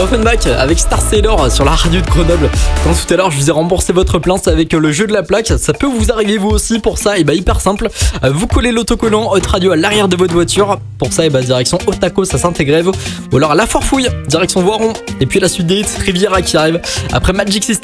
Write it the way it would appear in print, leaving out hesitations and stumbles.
Offenbach avec Star Sailor sur la radio de Grenoble. Quand tout à l'heure je vous ai remboursé votre plein, c'est avec le jeu de la plaque. Ça peut vous arriver vous aussi. Pour ça, hyper simple. Vous collez l'autocollant Hot Radio à l'arrière de votre voiture. Pour ça, direction Otacos à Saint-Égrève. Ou alors à La Forfouille, direction Voiron. Et puis la suite des hits, Riviera qui arrive. Après Magic System.